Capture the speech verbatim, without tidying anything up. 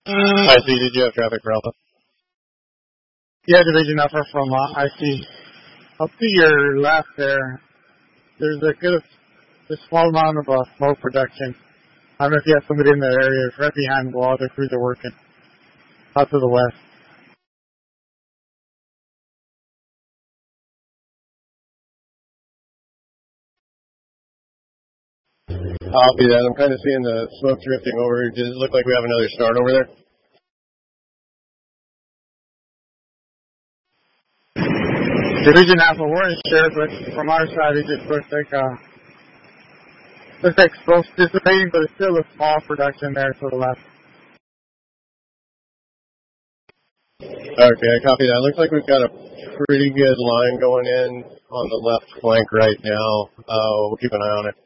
I see. Did you have traffic for Alpha? Yeah, Division Alpha from uh, I C. Up to your left there, there's a good, a small amount of uh, smoke production. I don't know if you have somebody in that area. It's right behind while the crews are working. Out to the west. Copy that. I'm kind of seeing the smoke drifting over. Does it look like we have another start over there? Division Alpha, we're in share, but from our side, it just looks like, uh, looks like smoke's dissipating, but it's still a small production there to the left. Okay, copy that. Looks like we've got a pretty good line going in on the left flank right now. Uh, we'll keep an eye on it.